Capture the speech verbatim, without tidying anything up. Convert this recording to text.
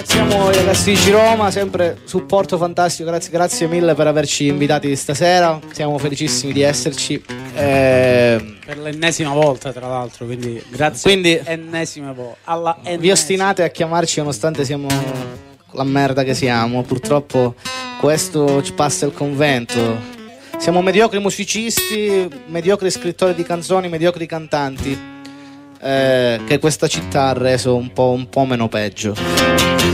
Ringraziamo i ragazzi di Ciroma, sempre supporto fantastico, grazie, grazie mille per averci invitati stasera, siamo felicissimi di esserci. Eh... Per l'ennesima volta, tra l'altro, quindi grazie. Quindi ennesima volta. Alla ennesima. Vi ostinate a chiamarci nonostante siamo la merda che siamo, purtroppo questo ci passa il convento. Siamo mediocri musicisti, mediocri scrittori di canzoni, mediocri cantanti, eh, che questa città ha reso un po', un po' meno peggio.